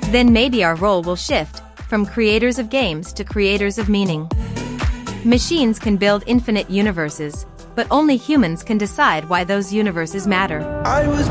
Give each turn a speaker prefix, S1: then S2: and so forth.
S1: Then maybe our role will shift from creators of games to creators of meaning. Machines can build infinite universes, but only humans can decide why those universes matter.